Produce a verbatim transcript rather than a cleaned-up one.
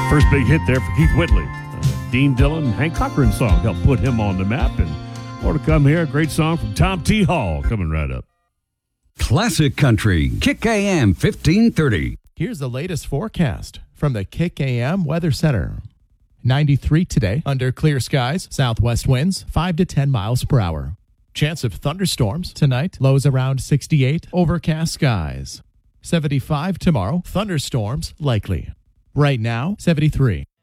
First big hit there for Keith Whitley. Uh, Dean Dillon, Hank Cochran song helped put him on the map. And more to come here. A great song from Tom T. Hall coming right up. Classic Country, Kick A M fifteen thirty. Here's the latest forecast from the Kick A M Weather Center. ninety-three today, under clear skies, southwest winds five to ten miles per hour. Chance of thunderstorms tonight, lows around sixty-eight, overcast skies. seventy-five tomorrow, thunderstorms likely. Right now, seventy-three.